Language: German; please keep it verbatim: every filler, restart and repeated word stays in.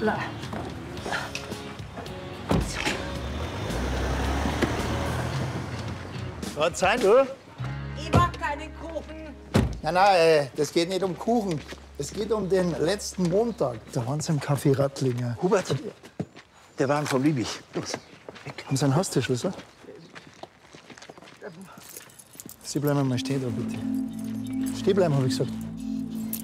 Hoppla. Was sein, du? Ich mag keinen Kuchen. Nein, nein, äh, das geht nicht um Kuchen. Es geht um den letzten Montag. Da waren sie im Café Rattlinger. Hubert, der Wagen vom Liebig. Los, weg. Haben Sie einen Haustürschlüssel? Sie bleiben mal stehen da, bitte. Stehen bleiben, habe ich gesagt.